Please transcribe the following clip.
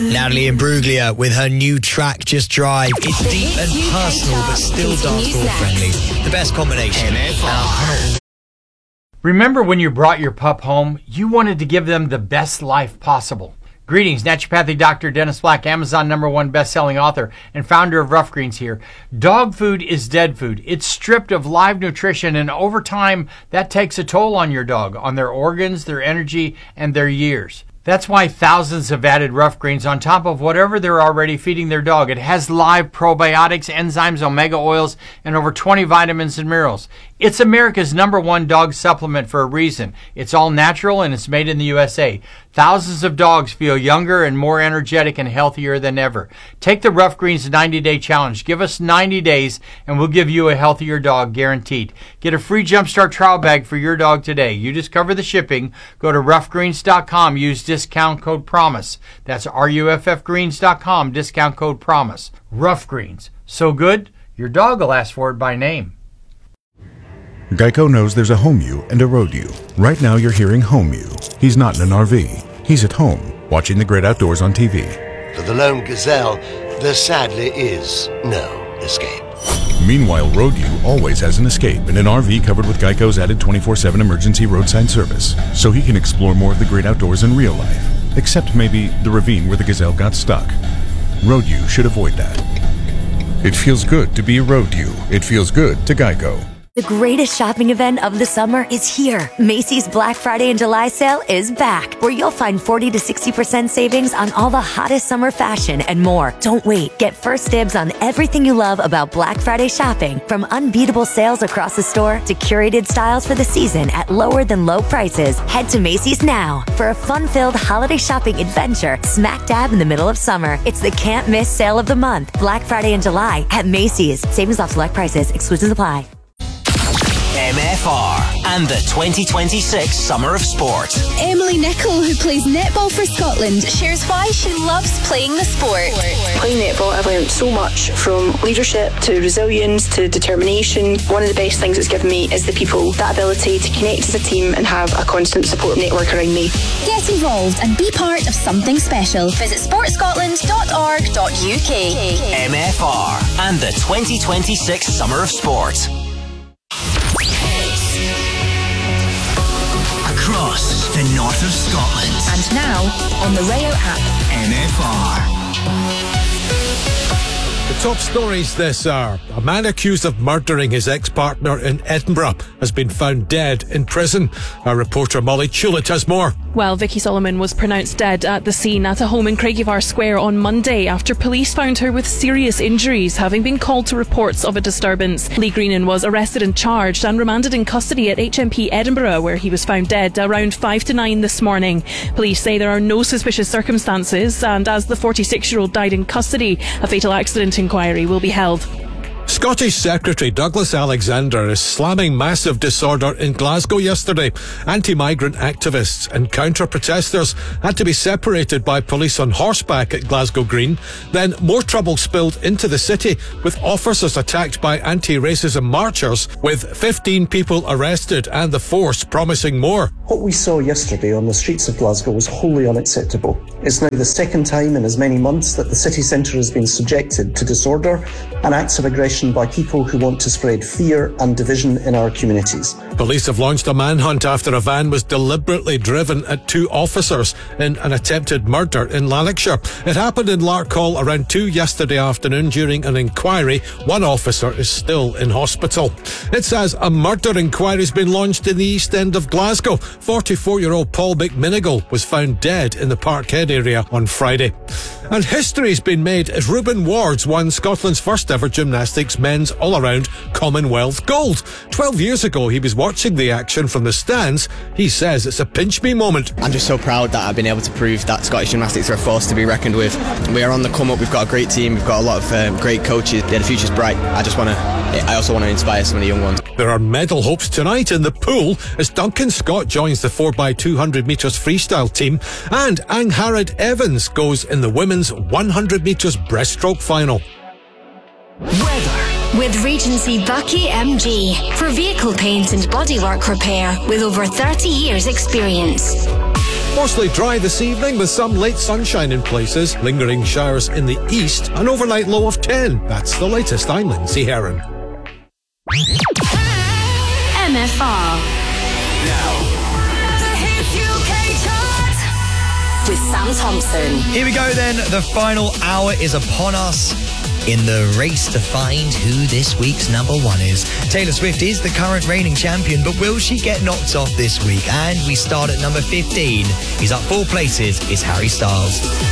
Natalie Imbruglia with her new track, Just Drive. It's deep and personal, but still dancefloor friendly. The best combination. Remember when you brought your pup home, you wanted to give them the best life possible. Greetings, naturopathic Dr. Dennis Black, Amazon #1 best-selling author and founder of Rough Greens here. Dog food is dead food. It's stripped of live nutrition, and over time, that takes a toll on your dog, on their organs, their energy, and their years. That's why thousands have added Rough Greens on top of whatever they're already feeding their dog. It has live probiotics, enzymes, omega oils, and over 20 vitamins and minerals. It's America's #1 dog supplement for a reason. It's all natural and it's made in the USA. Thousands of dogs feel younger and more energetic and healthier than ever. Take the Rough Greens 90-day challenge. Give us 90 days and we'll give you a healthier dog guaranteed. Get a free Jumpstart trial bag for your dog today. You just cover the shipping. Go to roughgreens.com. Use discount code PROMISE. That's ruffgreens.com. Discount code PROMISE. Rough Greens. So good, your dog will ask for it by name. Geico knows there's a home you and a road you. Right now you're hearing home you. He's not in an RV. He's at home, watching the great outdoors on TV. For the lone gazelle, there sadly is no escape. Meanwhile, road you always has an escape in an RV covered with Geico's added 24/7 emergency roadside service, so he can explore more of the great outdoors in real life, except maybe the ravine where the gazelle got stuck. Road you should avoid that. It feels good to be a road you. It feels good to Geico. The greatest shopping event of the summer is here. Macy's Black Friday and July sale is back, where you'll find 40 to 60% savings on all the hottest summer fashion and more. Don't wait. Get first dibs on everything you love about Black Friday shopping, from unbeatable sales across the store to curated styles for the season at lower than low prices. Head to Macy's now for a fun-filled holiday shopping adventure smack dab in the middle of summer. It's the can't miss sale of the month. Black Friday and July at Macy's. Savings off select prices. Exclusions apply. MFR and the 2026 Summer of Sport. Emily Nichol, who plays netball for Scotland, shares why she loves playing the sport. Playing netball, I've learned so much, from leadership to resilience to determination. One of the best things it's given me is the people, that ability to connect as a team and have a constant support network around me. Get involved and be part of something special. Visit sportscotland.org.uk. MFR and the 2026 Summer of Sport. Across the north of Scotland. And now on the Rayo app. MFR. The top stories this hour. A man accused of murdering his ex-partner in Edinburgh has been found dead in prison. Our reporter Molly Chulett has more. Well, Vicky Solomon was pronounced dead at the scene at a home in Craigievar Square on Monday after police found her with serious injuries, having been called to reports of a disturbance. Lee Greenan was arrested and charged and remanded in custody at HMP Edinburgh, where he was found dead around 5 to 9 this morning. Police say there are no suspicious circumstances, and as the 46-year-old died in custody, a fatal accident inquiry will be held. Scottish Secretary Douglas Alexander is slamming massive disorder in Glasgow yesterday. Anti-migrant activists and counter-protesters had to be separated by police on horseback at Glasgow Green. Then more trouble spilled into the city, with officers attacked by anti-racism marchers, with 15 people arrested and the force promising more. What we saw yesterday on the streets of Glasgow was wholly unacceptable. It's now the second time in as many months that the city centre has been subjected to disorder and acts of aggression by people who want to spread fear and division in our communities. Police have launched a manhunt after a van was deliberately driven at 2 officers in an attempted murder in Lanarkshire. It happened in Larkhall around 2 yesterday afternoon. During an inquiry, 1 officer is still in hospital. It says a murder inquiry has been launched in the East End of Glasgow. 44-year-old Paul McMinigal was found dead in the Parkhead area on Friday. And history's been made as Reuben Wards won Scotland's first ever gymnastics men's all-around Commonwealth gold. 12 years ago, he was watching the action from the stands. He says it's a pinch me moment. I'm just so proud that I've been able to prove that Scottish gymnastics are a force to be reckoned with. We are on the come up. We've got a great team. We've got a lot of great coaches. Yeah, the future's bright. I also want to inspire some of the young ones. There are medal hopes tonight in the pool as Duncan Scott joins the 4x200 metres freestyle team, and Angharad Evans goes in the women's 100 metres breaststroke final. Weather. With Regency Bucky MG for vehicle paint and bodywork repair with over 30 years experience. Mostly dry this evening with some late sunshine in places, lingering showers in the east, an overnight low of 10. That's the latest. I'm Lindsay Heron. MFR. The Hits UK chart with Sam Thompson. Here we go then. The final hour is upon us in the race to find who this week's number one is. Taylor Swift is the current reigning champion, but will she get knocked off this week? And we start at number 15. He's up 4 places. It's Harry Styles.